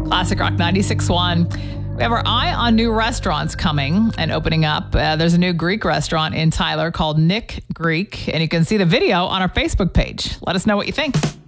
Classic Rock 96.1. We have our eye on new restaurants coming and opening up. There's a new Greek restaurant in Tyler called Nick Greek, and you can see the video on our Facebook page. Let us know what you think.